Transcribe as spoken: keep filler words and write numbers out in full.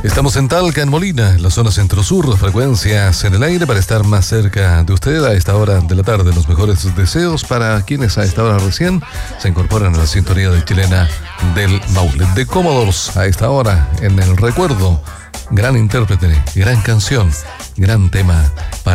Estamos en Talca, en Molina, en la zona centro-sur, frecuencias en el aire para estar más cerca de usted a esta hora de la tarde. Los mejores deseos para quienes a esta hora recién se incorporan a la sintonía de Chilena del Maule. The Commodores a esta hora en el recuerdo. Gran intérprete, gran canción, gran tema para